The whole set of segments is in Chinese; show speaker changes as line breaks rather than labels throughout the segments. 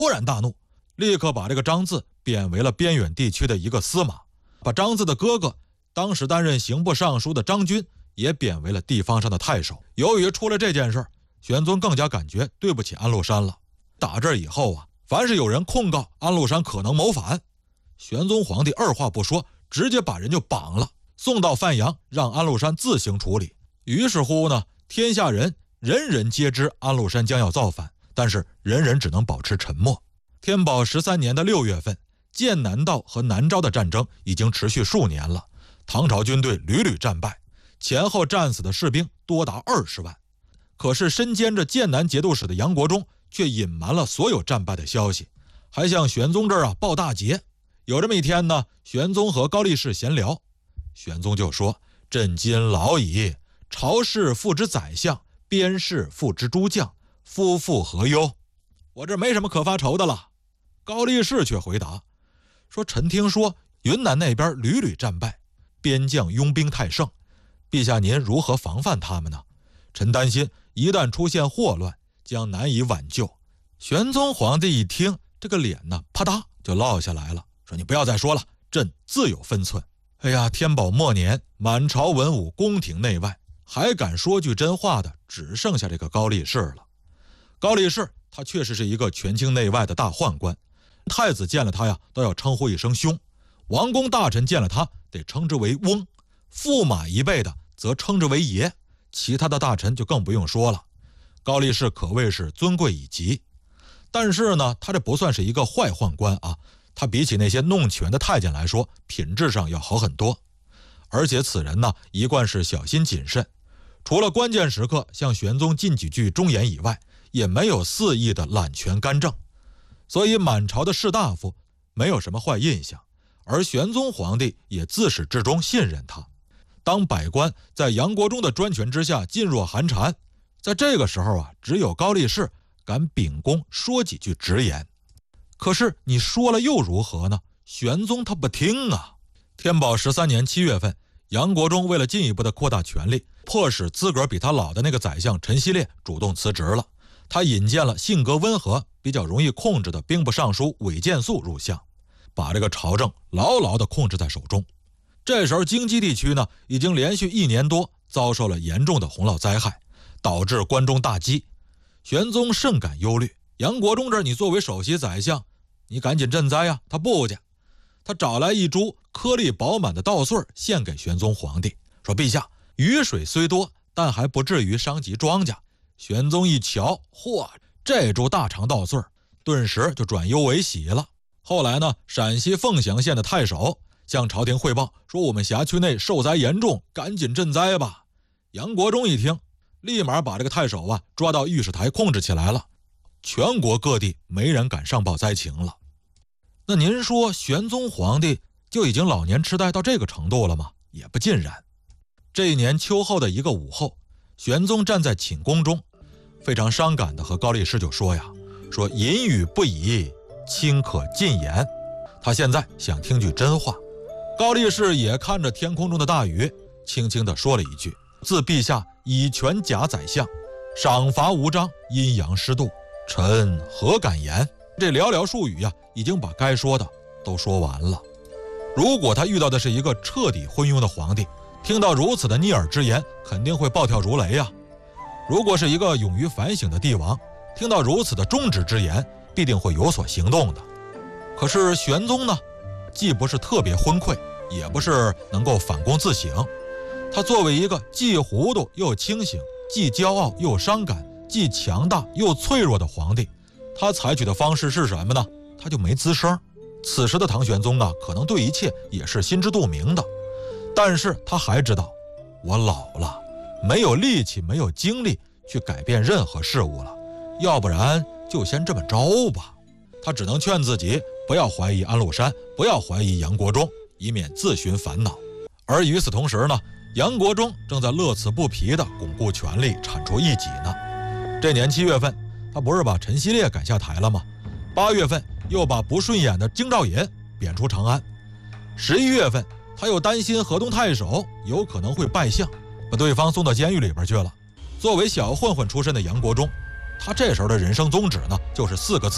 勃然大怒，立刻把这个张自贬为了边远地区的一个司马，把张自的哥哥当时担任刑部尚书的张军也贬为了地方上的太守。由于出了这件事，玄宗更加感觉对不起安禄山了。打这以后啊，凡是有人控告安禄山可能谋反，玄宗皇帝二话不说，直接把人就绑了，送到范阳，让安禄山自行处理。于是乎呢，天下人人人皆知安禄山将要造反，但是人人只能保持沉默。天宝13年的6月份，剑南道和南诏的战争已经持续数年了，唐朝军队屡屡战败，前后战死的士兵多达20万。可是身兼着剑南节度使的杨国忠却隐瞒了所有战败的消息，还向玄宗这儿报大捷。有这么一天呢，玄宗和高力士闲聊，玄宗就说：朕今老矣，朝事付之宰相，边事付之诸将，夫妇何忧？我这没什么可发愁的了。高力士却回答说：臣听说云南那边屡屡战败，边将拥兵太盛，陛下您如何防范他们呢？臣担心一旦出现祸乱，将难以挽救。玄宗皇帝一听，这个脸呢啪嗒就落下来了，说：你不要再说了，朕自有分寸。哎呀，天宝末年，满朝文武宫廷内外，还敢说句真话的只剩下这个高力士了。高力士他确实是一个权倾内外的大宦官，太子见了他呀都要称呼一声兄，王公大臣见了他得称之为翁，驸马一辈的则称之为爷，其他的大臣就更不用说了。高力士可谓是尊贵以极，但是呢，他这不算是一个坏宦官啊，他比起那些弄权的太监来说，品质上要好很多。而且此人呢，一贯是小心谨慎，除了关键时刻向玄宗进几句忠言以外，也没有肆意的揽权干政，所以满朝的士大夫没有什么坏印象，而玄宗皇帝也自始至终信任他。当百官在杨国忠的专权之下噤若寒蝉，在这个时候啊，只有高力士敢秉公说几句直言。可是你说了又如何呢？玄宗他不听啊。天宝13年7月份，杨国忠为了进一步的扩大权力，迫使资格比他老的那个宰相陈希烈主动辞职了。他引荐了性格温和、比较容易控制的兵部尚书韦建素入相，把这个朝政牢牢地控制在手中。这时候京畿地区呢，已经连续1年多遭受了严重的洪涝灾害，导致关中大饥。玄宗甚感忧虑，杨国忠这你作为首席宰相，你赶紧赈灾啊！他不去，他找来一株颗粒饱满的稻穗献给玄宗皇帝，说：陛下，雨水虽多，但还不至于伤及庄稼。玄宗一瞧，嚯，这株大长稻穗顿时就转忧为喜了。后来呢，陕西凤翔县的太守向朝廷汇报说：我们辖区内受灾严重，赶紧赈灾吧。杨国忠一听，立马把这个太守啊抓到御史台控制起来了。全国各地没人敢上报灾情了。那您说玄宗皇帝就已经老年痴呆到这个程度了吗？也不尽然。这一年秋后的一个午后，玄宗站在寝宫中，非常伤感的和高力士就说呀：说淫语不已，卿可进言。他现在想听句真话。高力士也看着天空中的大雨，轻轻地说了一句：自陛下以权假宰相，赏罚无章，阴阳失度，臣何敢言？这寥寥数语呀，已经把该说的都说完了。如果他遇到的是一个彻底昏庸的皇帝，听到如此的逆耳之言，肯定会暴跳如雷呀。如果是一个勇于反省的帝王，听到如此的忠直之言，必定会有所行动的。可是玄宗呢，既不是特别昏聩，也不是能够反躬自省。他作为一个既糊涂又清醒，既骄傲又伤感，既强大又脆弱的皇帝，他采取的方式是什么呢？他就没吱声。此时的唐玄宗啊，可能对一切也是心知肚明的，但是他还知道，我老了，没有力气，没有精力去改变任何事物了，要不然就先这么着吧。他只能劝自己不要怀疑安禄山，不要怀疑杨国忠，以免自寻烦恼。而与此同时呢，杨国忠正在乐此不疲地巩固权力，铲除异己呢。这年7月份，他不是把陈希烈赶下台了吗？8月份又把不顺眼的京兆尹贬出长安。11月份，他又担心河东太守有可能会败相，把对方送到监狱里边去了。作为小混混出身的杨国忠，他这时候的人生宗旨呢，就是4个字：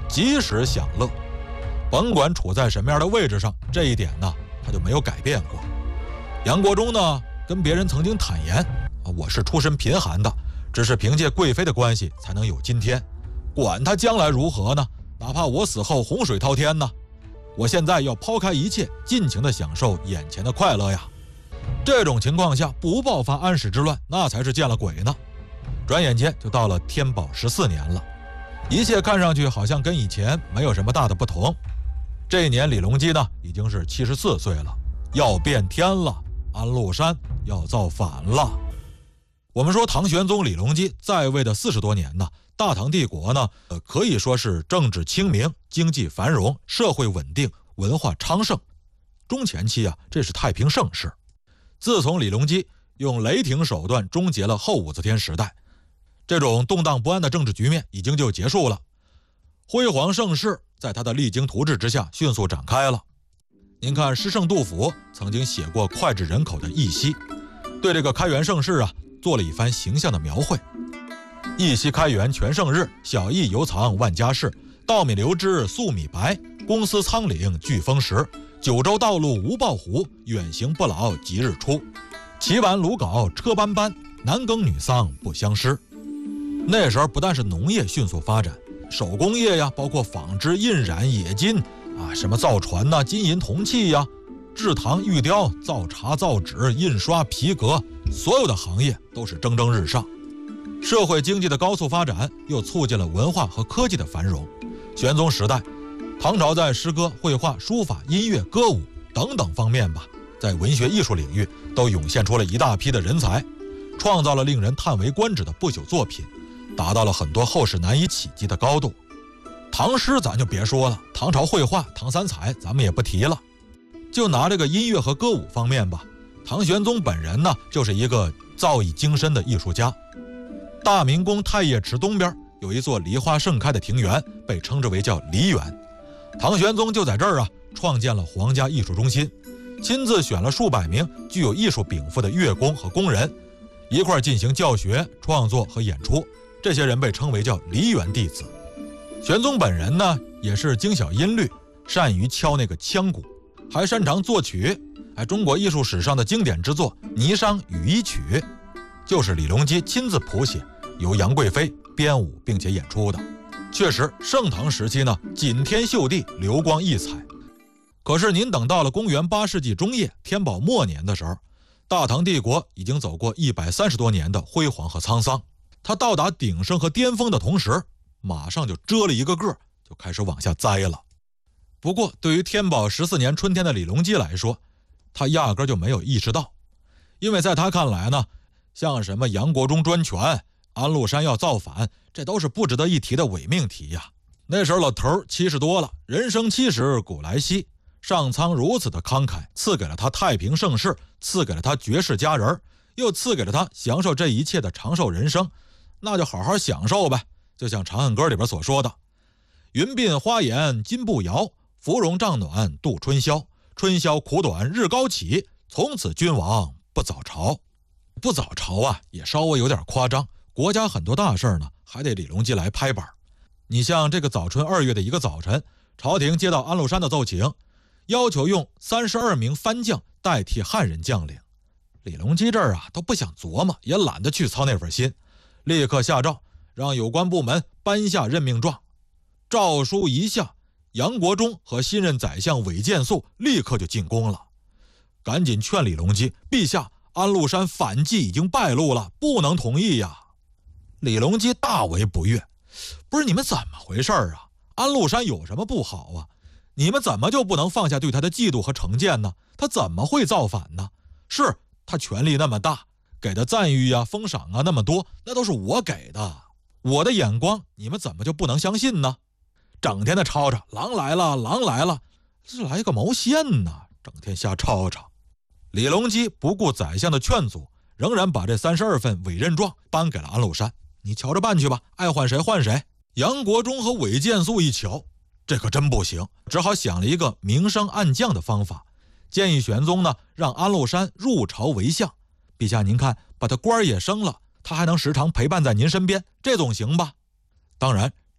及时享乐。甭管处在什么样的位置上，这一点呢，他就没有改变过。杨国忠呢，跟别人曾经坦言，我是出身贫寒的，只是凭借贵妃的关系才能有今天，管他将来如何呢？哪怕我死后洪水滔天呢，我现在要抛开一切，尽情地享受眼前的快乐呀。这种情况下不爆发安史之乱，那才是见了鬼呢。转眼间就到了天宝14年了，一切看上去好像跟以前没有什么大的不同。这一年李隆基呢已经是74岁了，要变天了，安禄山要造反了。我们说唐玄宗李隆基在位的40多年呢，大唐帝国呢可以说是政治清明，经济繁荣，社会稳定，文化昌盛。中前期啊，这是太平盛世。自从李隆基用雷霆手段终结了后武则天时代，这种动荡不安的政治局面已经就结束了，辉煌盛世在他的励精图治之下迅速展开了。您看诗圣杜甫曾经写过脍炙人口的《义溪》，对这个开元盛世啊做了一番形象的描绘。义溪开元全盛日，小邑犹藏万家事，稻米流脂粟米白，公司仓廪俱丰实，九州道路无抱虎，远行不老即日出，齐完鲁缟车斑斑，男耕女桑不相失。那时候不但是农业迅速发展，手工业呀，包括纺织、印染、冶金啊，什么造船呐、金银铜器呀、制糖、玉雕、造茶、造纸、印刷、皮革，所有的行业都是蒸蒸日上。社会经济的高速发展又促进了文化和科技的繁荣。玄宗时代，唐朝在诗歌、绘画、书法、音乐、歌舞等等方面吧，在文学艺术领域都涌现出了一大批的人才，创造了令人叹为观止的不朽作品，达到了很多后世难以企及的高度。唐诗咱就别说了，唐朝绘画、唐三彩咱们也不提了。就拿这个音乐和歌舞方面吧，唐玄宗本人呢就是一个造诣精深的艺术家。大明宫太液池东边有一座梨花盛开的庭园，被称之为叫梨园。唐玄宗就在这儿啊创建了皇家艺术中心，亲自选了数百名具有艺术禀赋的乐工和工人，一块进行教学、创作和演出。这些人被称为叫梨园弟子。玄宗本人呢也是精晓音律，善于敲那个腔鼓，还擅长作曲。中国艺术史上的经典之作《霓裳羽衣曲》就是李隆基亲自谱写，由杨贵妃编舞并且演出的。确实盛唐时期呢锦天绣地，流光溢彩。可是您等到了公元8世纪中叶，天宝末年的时候，大唐帝国已经走过130多年的辉煌和沧桑，它到达鼎盛和巅峰的同时，马上就遮了一个个，就开始往下栽了。不过对于天宝14年春天的李隆基来说，他压根就没有意识到，因为在他看来呢，像什么杨国忠专权、安禄山要造反，这都是不值得一提的伪命题呀。那时候老头70多了，人生70古来稀，上苍如此的慷慨，赐给了他太平盛世，赐给了他绝世佳人，又赐给了他享受这一切的长寿人生，那就好好享受呗。就像《长恨歌》里边所说的，云鬓花颜金步摇，芙蓉帐暖度春宵，春宵苦短日高起，从此君王不早朝。不早朝啊也稍微有点夸张，国家很多大事呢还得李隆基来拍板。你像这个早春2月的一个早晨，朝廷接到安禄山的奏请，要求用32名番将代替汉人将领。李隆基这儿啊都不想琢磨，也懒得去操那份心，立刻下诏让有关部门颁下任命状。诏书一下，杨国忠和新任宰相韦见素立刻就进宫了，赶紧劝李隆基，陛下，安禄山反计已经败露了，不能同意呀。李隆基大为不悦，不是你们怎么回事啊？安禄山有什么不好啊？你们怎么就不能放下对他的嫉妒和成见呢？他怎么会造反呢？是他权力那么大，给的赞誉啊、封赏啊那么多，那都是我给的，我的眼光你们怎么就不能相信呢？整天的吵吵，狼来了，狼来了，这来个毛线呢？整天瞎吵吵。李隆基不顾宰相的劝阻，仍然把这32份委任状颁给了安禄山，你瞧着办去吧，爱换谁换谁。杨国忠和韦见素一瞧，这可真不行，只好想了一个明升暗降的方法，建议玄宗呢让安禄山入朝为相。陛下您看，把他官也升了，他还能时常陪伴在您身边，这总行吧？当然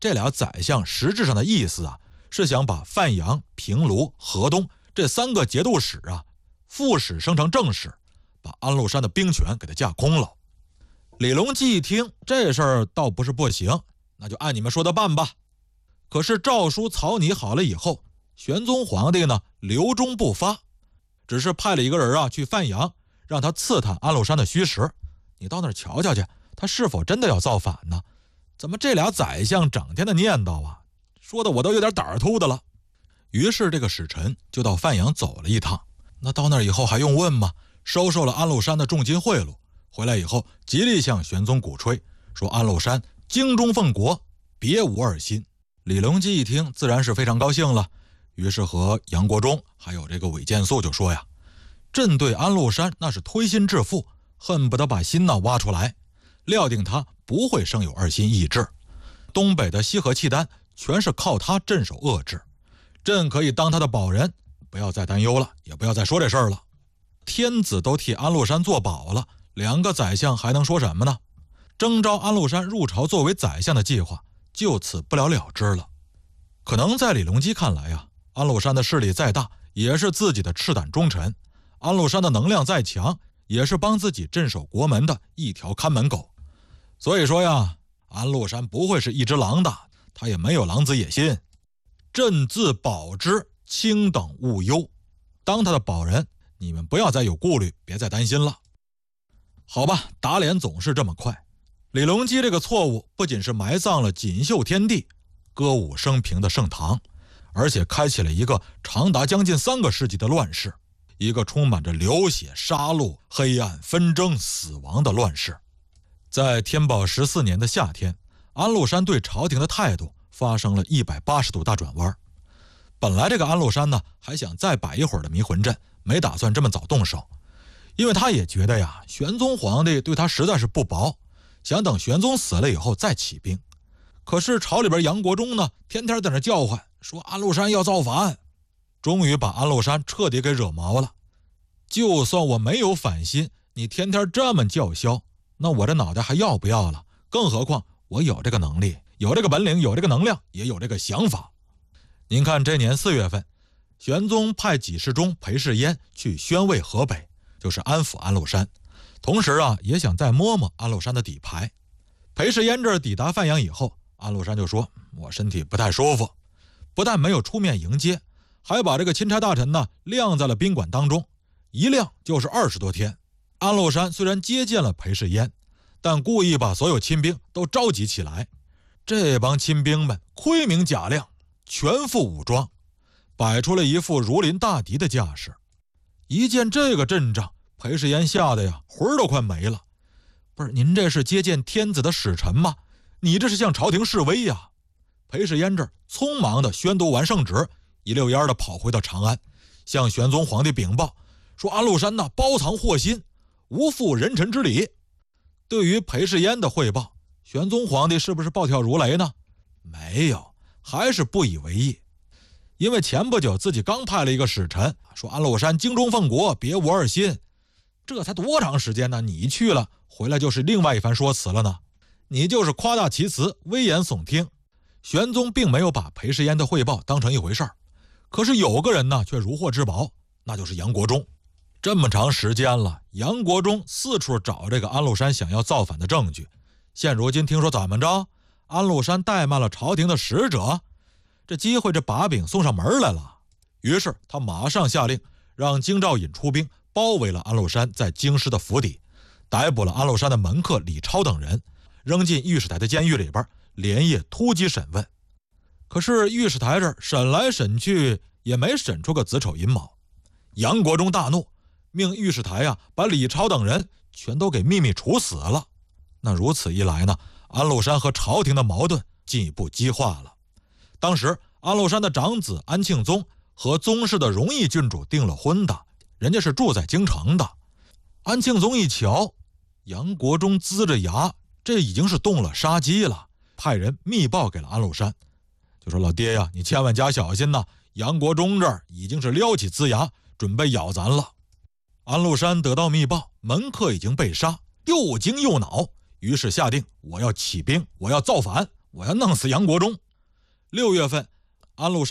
这俩宰相实质上的意思啊，是想把范阳、平卢、河东这3个节度使啊，副使升成正使，把安禄山的兵权给他架空了。李隆基一听这事儿倒不是不行，那就按你们说的办吧。可是诏书草拟好了以后，玄宗皇帝呢留中不发，只是派了一个人啊去范阳，让他刺探安禄山的虚实。你到那儿瞧瞧去，他是否真的要造反呢？怎么这俩宰相整天的念叨啊，说的我都有点胆儿突的了。于是这个使臣就到范阳走了一趟。那到那儿以后还用问吗？收受了安禄山的重金贿赂，回来以后极力向玄宗鼓吹，说安禄山精忠奉国，别无二心。李隆基一听自然是非常高兴了，于是和杨国忠还有这个韦见素就说呀，朕对安禄山那是推心置腹，恨不得把心呢挖出来，料定他不会生有二心意志。东北的西河契丹全是靠他镇守遏制，朕可以当他的保人，不要再担忧了，也不要再说这事儿了。天子都替安禄山做保了，2个宰相还能说什么呢？征召安禄山入朝作为宰相的计划就此不了了之了。可能在李隆基看来啊，安禄山的势力再大也是自己的赤胆忠臣，安禄山的能量再强也是帮自己镇守国门的一条看门狗。所以说呀，安禄山不会是一只狼的，他也没有狼子野心。朕自保之，卿等勿忧。当他的保人，你们不要再有顾虑，别再担心了。好吧，打脸总是这么快。李隆基这个错误不仅是埋葬了锦绣天地、歌舞升平的盛唐，而且开启了一个长达将近3个世纪的乱世，一个充满着流血、杀戮、黑暗、纷争、死亡的乱世。在天宝14年的夏天，安禄山对朝廷的态度发生了180度大转弯。本来这个安禄山呢，还想再摆一会儿的迷魂阵，没打算这么早动手，因为他也觉得呀，玄宗皇帝对他实在是不薄，想等玄宗死了以后再起兵。可是朝里边杨国忠呢，天天在那叫唤，说安禄山要造反，终于把安禄山彻底给惹毛了。就算我没有反心，你天天这么叫嚣，那我这脑袋还要不要了？更何况我有这个能力，有这个本领，有这个能量，也有这个想法。您看这年4月份，玄宗派给事中裴世烟去宣慰河北，就是安抚安禄山，同时啊也想再摸摸安禄山的底牌。裴世烟这抵达范阳以后，安禄山就说，我身体不太舒服，不但没有出面迎接，还把这个钦差大臣呢晾在了宾馆当中，一晾就是20多天。安禄山虽然接见了裴世烟，但故意把所有亲兵都召集起来，这帮亲兵们盔明甲亮，全副武装，摆出了一副如临大敌的架势。一见这个阵仗，裴世烟吓得呀魂儿都快没了。不是，您这是接见天子的使臣吗？你这是向朝廷示威呀！裴世烟这匆忙的宣读完圣旨，一溜烟的跑回到长安，向玄宗皇帝禀报说安禄山呐包藏祸心，无负人臣之礼。对于裴世烟的汇报，玄宗皇帝是不是暴跳如雷呢？没有，还是不以为意。因为前不久自己刚派了一个使臣说安禄山精忠奉国，别无二心，这才多长时间呢？你去了回来就是另外一番说辞了呢。你就是夸大其词，危言耸听。玄宗并没有把裴世烟的汇报当成一回事儿，可是有个人呢却如获至宝，那就是杨国忠。这么长时间了，杨国忠四处找这个安禄山想要造反的证据，现如今听说怎么着，安禄山怠慢了朝廷的使者，这机会这把柄送上门来了。于是他马上下令让京兆尹出兵包围了安禄山在京师的府邸，逮捕了安禄山的门客李超等人，扔进御史台的监狱里边，连夜突击审问。可是御史台这儿审来审去也没审出个子丑寅卯。杨国忠大怒，命御史台把李超等人全都给秘密处死了。那如此一来呢，安禄山和朝廷的矛盾进一步激化了。当时安禄山的长子安庆宗和宗室的荣义郡主订了婚的，人家是住在京城的。安庆宗一瞧，杨国忠龇着牙，这已经是动了杀机了，派人密报给了安禄山，就说老爹呀，你千万加小心呐，杨国忠这儿已经是撩起龇牙准备咬咱了。安禄山得到密报，门客已经被杀，又惊又恼，于是下定我要起兵，我要造反， 我要弄死杨国忠。6月份，安禄